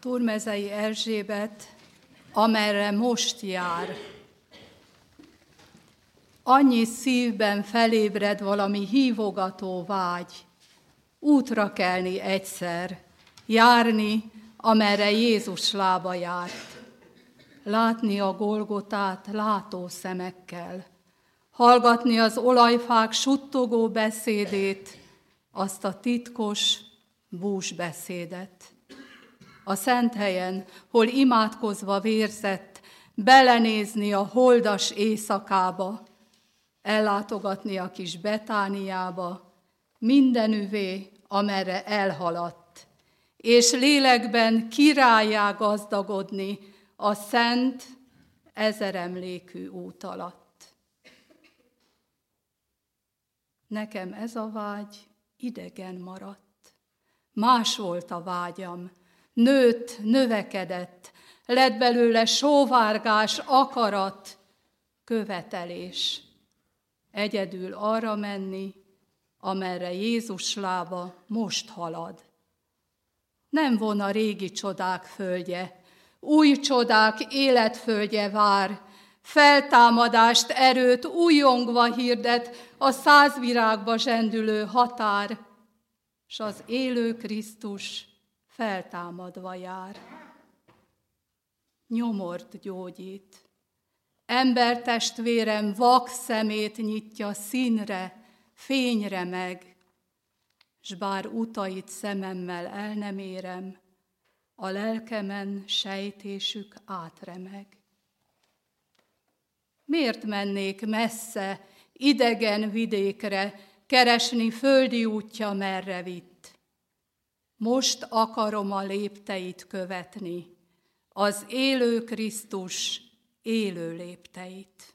Turmezei Erzsébet, amerre most jár. Annyi szívben felébred valami hívogató vágy, útra kelni egyszer, járni, amerre Jézus lába járt. Látni a Golgotát látó szemekkel, hallgatni az olajfák suttogó beszédét, azt a titkos búsbeszédet. A szent helyen, hol imádkozva vérzett, belenézni a holdas éjszakába, ellátogatni a kis Betániába, mindenüvé, amerre elhaladt, és lélekben királlyá gazdagodni a szent, ezeremlékű út alatt. Nekem ez a vágy idegen maradt. Más volt a vágyam, nőtt, növekedett, lett belőle sóvárgás, akarat, követelés. Egyedül arra menni, amerre Jézus lába most halad. Nem von a régi csodák földje, új csodák életföldje vár, feltámadást, erőt újongva hirdet a 100 virágba zsendülő határ, s az élő Krisztus feltámadva jár. Nyomort gyógyít, embertestvérem vak szemét nyitja színre, fényre meg, s bár utait szememmel el nem érem, a lelkemen sejtésük átremeg. Miért mennék messze, idegen vidékre, keresni földi útja merre vitt? Most akarom a lépteit követni, az élő Krisztus élő lépteit.